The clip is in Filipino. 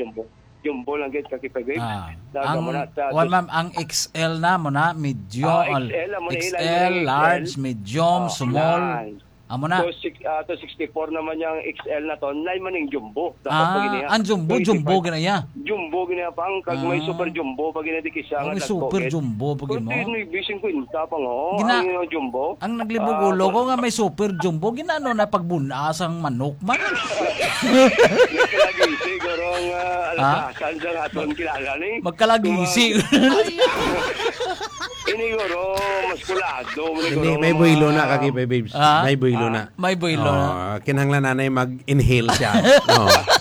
jumbo. Jumbo lang gid kakipagay. Ang XL na mo na, medium, XL, large, medium, small. Amo na. To 64 naman yung XL na to, nay maning jumbo. Ang jumbo ginaya. Jumbo ginaya pa ang kag may super jumbo pag ginadi kisa nga may super jumbo pag mo. Pero may bising kwenta pa nga ang jumbo. Ang naglibog ulo ko nga may super jumbo ginano na pagbunasang manok man. Magkalagisi gorong alasan sa aton kilala ni. Magkalagisi. Ini goro muskulado. May buhilo na kaki babes. May buhilo na. May buhilo na. Kinahanglan nanay mag-inhale siya.